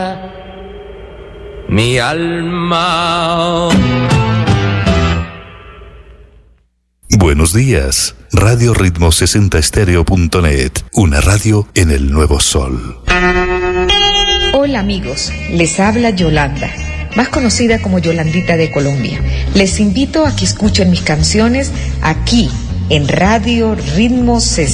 Mi alma. Buenos días. Radio Ritmo 60stereo.net, una radio en el nuevo sol. Hola amigos, les habla Yolanda, más conocida como Yolandita de Colombia. Les invito a que escuchen mis canciones aquí en Radio Ritmo 60.